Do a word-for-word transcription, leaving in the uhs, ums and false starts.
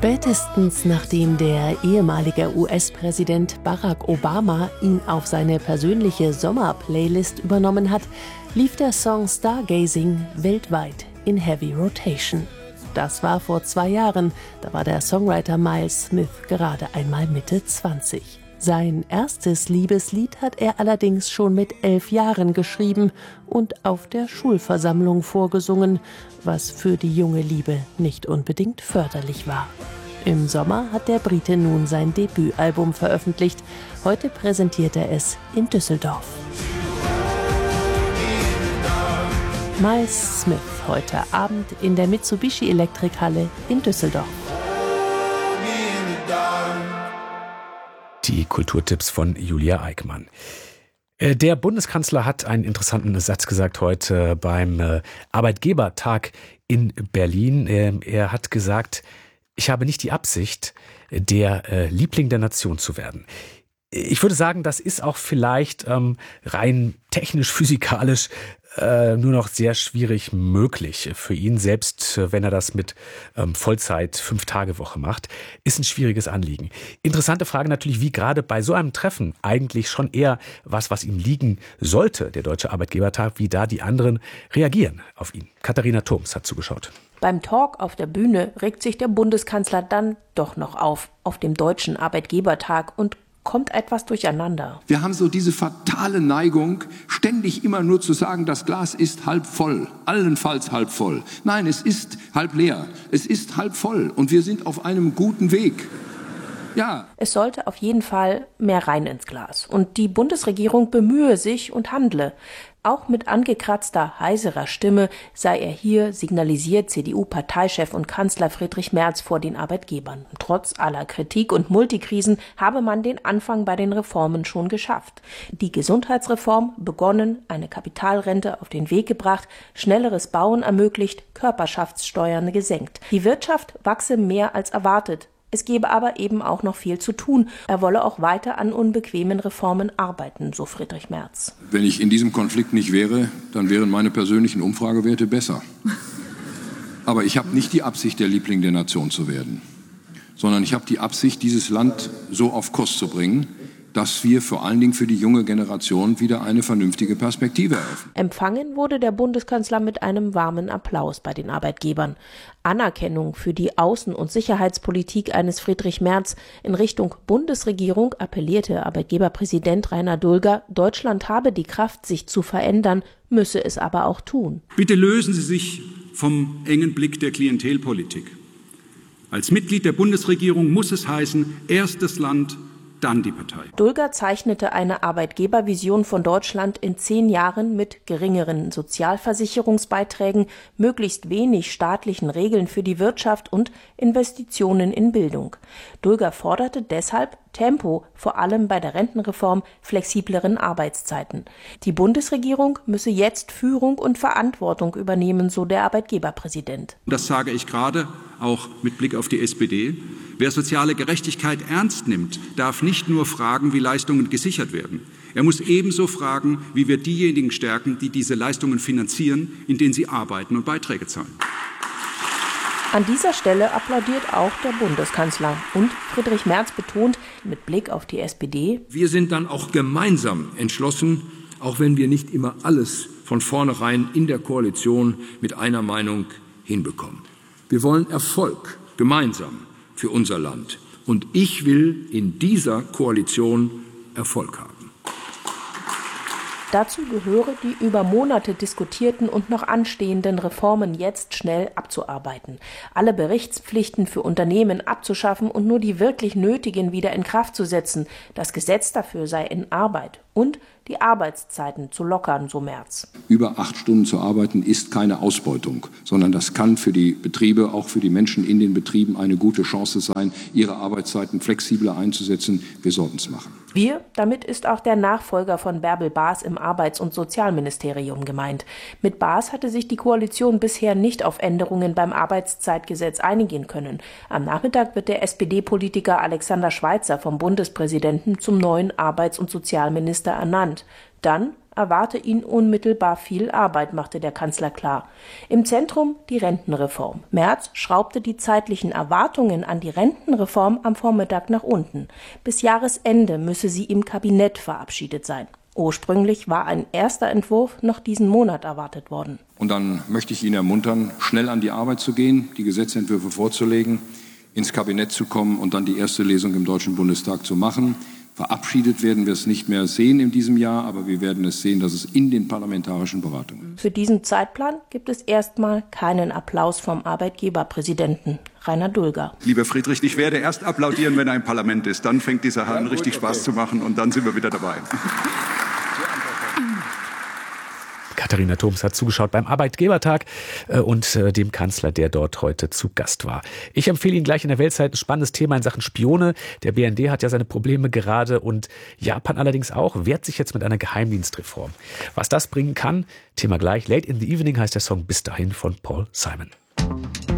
Spätestens nachdem der ehemalige U S-Präsident Barack Obama ihn auf seine persönliche Sommer-Playlist übernommen hat, lief der Song Stargazing weltweit in Heavy Rotation. Das war vor zwei Jahren, da war der Songwriter Miles Smith gerade einmal Mitte zwanzig. Sein erstes Liebeslied hat er allerdings schon mit elf Jahren geschrieben und auf der Schulversammlung vorgesungen, was für die junge Liebe nicht unbedingt förderlich war. Im Sommer hat der Brite nun sein Debütalbum veröffentlicht. Heute präsentiert er es in Düsseldorf. Miles Smith heute Abend in der Mitsubishi Elektrikhalle in Düsseldorf. Die Kulturtipps von Julia Eickmann. Der Bundeskanzler hat einen interessanten Satz gesagt heute beim Arbeitgebertag in Berlin. Er hat gesagt, ich habe nicht die Absicht, der Liebling der Nation zu werden. Ich würde sagen, das ist auch vielleicht ähm, rein technisch, physikalisch äh, nur noch sehr schwierig möglich für ihn, selbst wenn er das mit ähm, Vollzeit, Fünf-Tage-Woche macht, ist ein schwieriges Anliegen. Interessante Frage natürlich, wie gerade bei so einem Treffen eigentlich schon eher was, was ihm liegen sollte, der Deutsche Arbeitgebertag, wie da die anderen reagieren auf ihn. Katharina Thoms hat zugeschaut. Beim Talk auf der Bühne regt sich der Bundeskanzler dann doch noch auf, auf dem Deutschen Arbeitgebertag und kommt etwas durcheinander. Wir haben so diese fatale Neigung, ständig immer nur zu sagen, das Glas ist halb voll, allenfalls halb voll. Nein, es ist halb leer, es ist halb voll und wir sind auf einem guten Weg. Ja. Es sollte auf jeden Fall mehr rein ins Glas. Und die Bundesregierung bemühe sich und handle. Auch mit angekratzter, heiserer Stimme sei er hier, signalisiert C D U-Parteichef und Kanzler Friedrich Merz vor den Arbeitgebern. Trotz aller Kritik und Multikrisen habe man den Anfang bei den Reformen schon geschafft. Die Gesundheitsreform begonnen, eine Kapitalrente auf den Weg gebracht, schnelleres Bauen ermöglicht, Körperschaftssteuern gesenkt. Die Wirtschaft wachse mehr als erwartet. Es gebe aber eben auch noch viel zu tun. Er wolle auch weiter an unbequemen Reformen arbeiten, so Friedrich Merz. Wenn ich in diesem Konflikt nicht wäre, dann wären meine persönlichen Umfragewerte besser. Aber ich habe nicht die Absicht, der Liebling der Nation zu werden, sondern ich habe die Absicht, dieses Land so auf Kurs zu bringen, dass wir vor allen Dingen für die junge Generation wieder eine vernünftige Perspektive eröffnen. Empfangen wurde der Bundeskanzler mit einem warmen Applaus bei den Arbeitgebern. Anerkennung für die Außen- und Sicherheitspolitik eines Friedrich Merz in Richtung Bundesregierung appellierte Arbeitgeberpräsident Rainer Dulger, Deutschland habe die Kraft, sich zu verändern, müsse es aber auch tun. Bitte lösen Sie sich vom engen Blick der Klientelpolitik. Als Mitglied der Bundesregierung muss es heißen, erst das Land, dann die Partei. Dulger zeichnete eine Arbeitgebervision von Deutschland in zehn Jahren mit geringeren Sozialversicherungsbeiträgen, möglichst wenig staatlichen Regeln für die Wirtschaft und Investitionen in Bildung. Dulger forderte deshalb Tempo, vor allem bei der Rentenreform, flexibleren Arbeitszeiten. Die Bundesregierung müsse jetzt Führung und Verantwortung übernehmen, so der Arbeitgeberpräsident. Das sage ich gerade auch mit Blick auf die S P D. Wer soziale Gerechtigkeit ernst nimmt, darf nicht nur fragen, wie Leistungen gesichert werden. Er muss ebenso fragen, wie wir diejenigen stärken, die diese Leistungen finanzieren, indem sie arbeiten und Beiträge zahlen. An dieser Stelle applaudiert auch der Bundeskanzler. Und Friedrich Merz betont mit Blick auf die S P D: Wir sind dann auch gemeinsam entschlossen, auch wenn wir nicht immer alles von vornherein in der Koalition mit einer Meinung hinbekommen. Wir wollen Erfolg gemeinsam für unser Land. Und ich will in dieser Koalition Erfolg haben. Dazu gehöre, die über Monate diskutierten und noch anstehenden Reformen jetzt schnell abzuarbeiten. Alle Berichtspflichten für Unternehmen abzuschaffen und nur die wirklich nötigen wieder in Kraft zu setzen. Das Gesetz dafür sei in Arbeit. Und die Arbeitszeiten zu lockern, so Merz. Über acht Stunden zu arbeiten ist keine Ausbeutung, sondern das kann für die Betriebe, auch für die Menschen in den Betrieben eine gute Chance sein, ihre Arbeitszeiten flexibler einzusetzen. Wir sollten es machen. Wir, damit ist auch der Nachfolger von Bärbel Baas im Arbeits- und Sozialministerium gemeint. Mit Baas hatte sich die Koalition bisher nicht auf Änderungen beim Arbeitszeitgesetz einigen können. Am Nachmittag wird der S P D-Politiker Alexander Schweitzer vom Bundespräsidenten zum neuen Arbeits- und Sozialminister ernannt. Dann erwarte ihn unmittelbar viel Arbeit, machte der Kanzler klar. Im Zentrum die Rentenreform. Merz schraubte die zeitlichen Erwartungen an die Rentenreform am Vormittag nach unten. Bis Jahresende müsse sie im Kabinett verabschiedet sein. Ursprünglich war ein erster Entwurf noch diesen Monat erwartet worden. Und dann möchte ich ihn ermuntern, schnell an die Arbeit zu gehen, die Gesetzentwürfe vorzulegen, ins Kabinett zu kommen und dann die erste Lesung im Deutschen Bundestag zu machen. Verabschiedet werden wir es nicht mehr sehen in diesem Jahr, aber wir werden es sehen, dass es in den parlamentarischen Beratungen. Für diesen Zeitplan gibt es erstmal keinen Applaus vom Arbeitgeberpräsidenten Rainer Dulger. Lieber Friedrich, ich werde erst applaudieren, wenn er im Parlament ist. Dann fängt dieser Herr an, richtig Spaß zu machen und dann sind wir wieder dabei. Katharina Thoms hat zugeschaut beim Arbeitgebertag und dem Kanzler, der dort heute zu Gast war. Ich empfehle Ihnen gleich in der Weltzeit ein spannendes Thema in Sachen Spione. Der B N D hat ja seine Probleme gerade und Japan allerdings auch, wehrt sich jetzt mit einer Geheimdienstreform. Was das bringen kann, Thema gleich. Late in the Evening heißt der Song Bis dahin von Paul Simon.